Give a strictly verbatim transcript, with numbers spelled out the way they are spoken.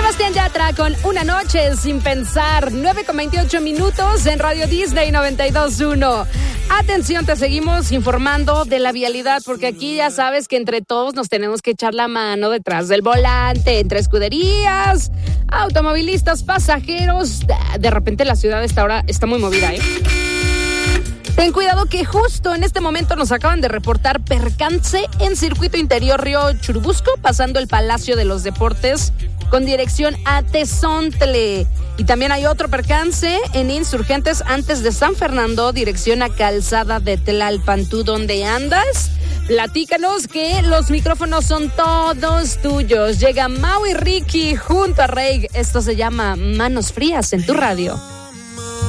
Sebastián Yatra con Una Noche Sin Pensar, nueve con veintiocho minutos en Radio Disney noventa y dos punto uno. Atención, te seguimos informando de la vialidad, porque aquí ya sabes que entre todos nos tenemos que echar la mano detrás del volante, entre escuderías, automovilistas, pasajeros. De repente la ciudad esta hora está muy movida, ¿eh? Ten cuidado que justo en este momento nos acaban de reportar percance en Circuito Interior Río Churubusco, pasando el Palacio de los Deportes con dirección a Tezontle. Y también hay otro percance en Insurgentes antes de San Fernando, dirección a Calzada de Tlalpan. ¿Tú dónde andas? Platícanos, que los micrófonos son todos tuyos. Llega Mau y Ricky junto a Rey. Esto se llama Manos Frías en tu radio.